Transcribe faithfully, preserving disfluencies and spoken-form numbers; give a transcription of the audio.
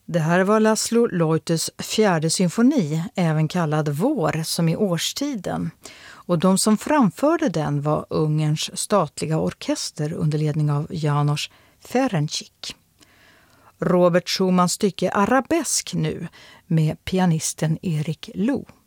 Det här var Laszlo Lojtos fjärde symfoni, även kallad Vår, som är årstiden. Och de som framförde den var Ungerns statliga orkester under ledning av János Ferencsik. Robert Schumans stycke Arabesk nu med pianisten Erik Lou.